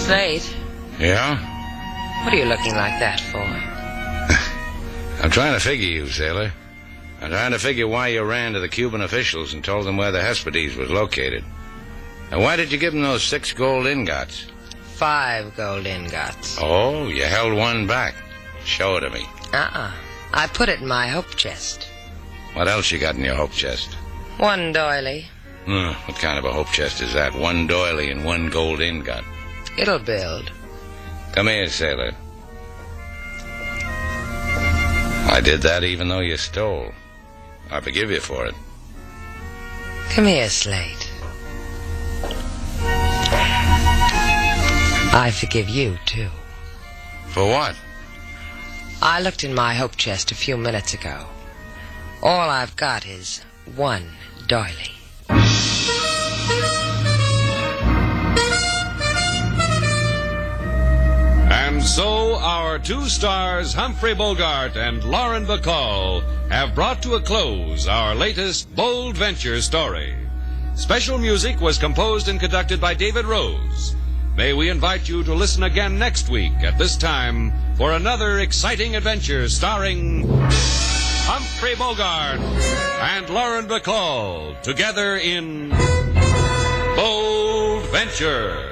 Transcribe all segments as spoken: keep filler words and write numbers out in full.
Slate, Yeah? what are you looking like that for? I'm trying to figure you, sailor. I'm trying to figure why you ran to the Cuban officials and told them where the Hesperides was located. And why did you give them those six gold ingots? Five gold ingots. Oh, you held one back. Show it to me. Uh-uh. I put it in my hope chest. What else you got in your hope chest? One doily. Hmm, what kind of a hope chest is that? One doily and one gold ingot. It'll build. Come here, sailor. I did that even though you stole. I forgive you for it. Come here, Slate. I forgive you, too. For what? I looked in my hope chest a few minutes ago. All I've got is one doily. And so our two stars, Humphrey Bogart and Lauren Bacall, have brought to a close our latest Bold Venture story. Special music was composed and conducted by David Rose. May we invite you to listen again next week at this time for another exciting adventure starring Humphrey Bogart and Lauren Bacall together in Bold Venture.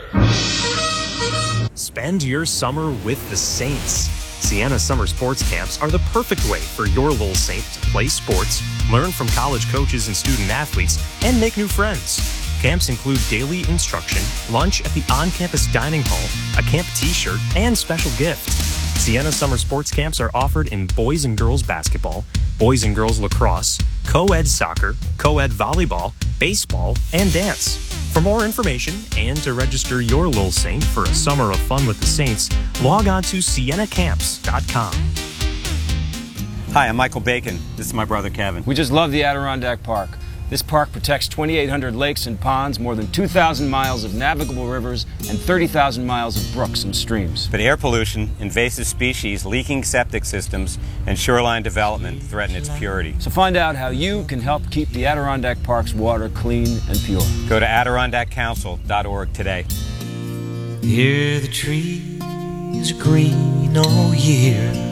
Spend your summer with the Saints. Sienna Summer Sports Camps are the perfect way for your little Saint to play sports, learn from college coaches and student athletes, and make new friends. Camps include daily instruction, lunch at the on-campus dining hall, a camp t-shirt, and special gift. Sienna Summer Sports Camps are offered in boys and girls basketball, boys and girls lacrosse, co-ed soccer, co-ed volleyball, baseball, and dance. For more information and to register your little Saint for a summer of fun with the Saints, log on to sienna camps dot com. Hi, I'm Michael Bacon. This is my brother Kevin. We just love the Adirondack Park. This park protects twenty-eight hundred lakes and ponds, more than two thousand miles of navigable rivers, and thirty thousand miles of brooks and streams. But air pollution, invasive species, leaking septic systems, and shoreline development threaten its purity. So find out how you can help keep the Adirondack Park's water clean and pure. Go to adirondack council dot org today. Hear the trees green all year.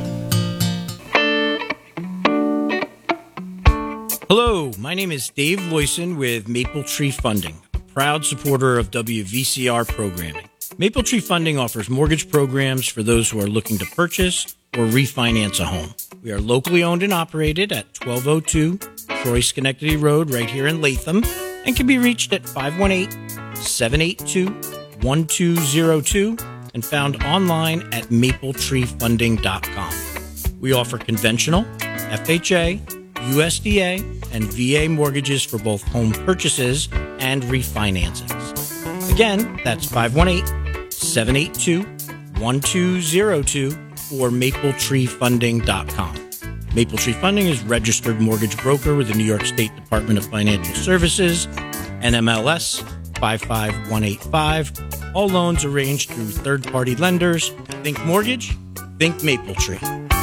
Hello, my name is Dave Loyson with Maple Tree Funding, a proud supporter of W V C R programming. Maple Tree Funding offers mortgage programs for those who are looking to purchase or refinance a home. We are locally owned and operated at twelve oh two Troy Schenectady Road right here in Latham and can be reached at five one eight, seven eight two, one two zero two and found online at maple tree funding dot com. We offer conventional, F H A, U S D A, and V A mortgages for both home purchases and refinancings. Again, that's five one eight, seven eight two, one two zero two or maple tree funding dot com. Maple Tree Funding is registered mortgage broker with the New York State Department of Financial Services, N M L S five five one eight five. All loans arranged through third-party lenders. Think mortgage, think Maple Tree.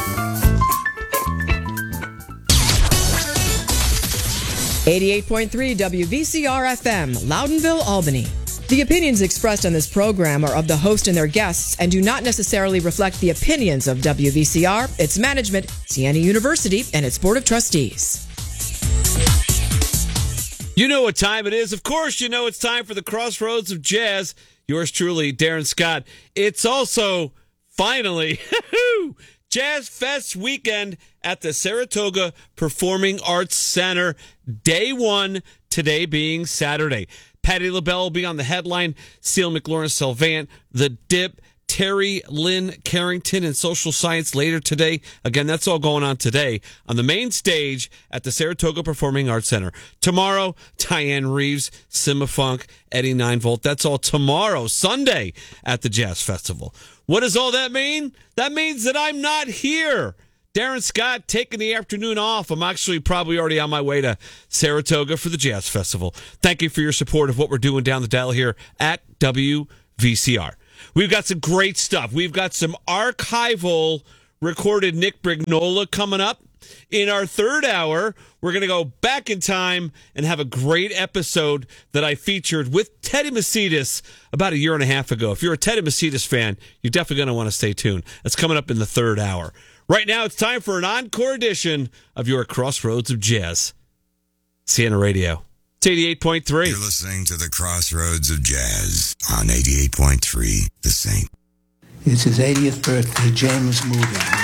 eighty-eight point three W V C R F M, Loudonville, Albany. The opinions expressed on this program are of the host and their guests and do not necessarily reflect the opinions of W V C R, its management, Siena University, and its Board of Trustees. You know what time it is. Of course, you know it's time for the Crossroads of Jazz. Yours truly, Darren Scott. It's also, finally, Jazz Fest weekend at the Saratoga Performing Arts Center. Day one, today being Saturday. Patti LaBelle will be on the headline. Seal McLaurin Salvant, The Dip, Terry Lynn Carrington, and Social Science later today. Again, that's all going on today on the main stage at the Saratoga Performing Arts Center. Tomorrow, Diane Reeves, Sima Funk, Eddie nine volt. That's all tomorrow, Sunday, at the Jazz Festival. What does all that mean? That means that I'm not here. Darren Scott taking the afternoon off. I'm actually probably already on my way to Saratoga for the Jazz Festival. Thank you for your support of what we're doing down the dial here at W V C R. We've got some great stuff. We've got some archival recorded Nick Brignola coming up. In our third hour, we're going to go back in time and have a great episode that I featured with Teddy Macedas about a year and a half ago. If you're a Teddy Macedas fan, you're definitely going to want to stay tuned. That's coming up in the third hour. Right now, it's time for an encore edition of your Crossroads of Jazz. Sienna Radio. It's eighty-eight point three. You're listening to the Crossroads of Jazz on eighty-eight point three, The Saint. It's his eightieth birthday. James moving.